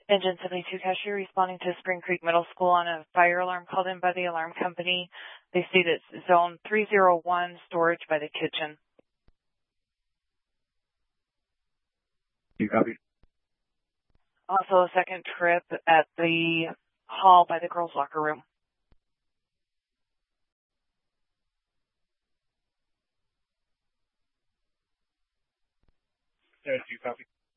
Engine 72 cashier responding to Spring Creek Middle School on a fire alarm called in by the alarm company. They see that it's zone 301, storage by the kitchen. You copy? Also a second trip at the hall by the girls' locker room. Yes, you copy?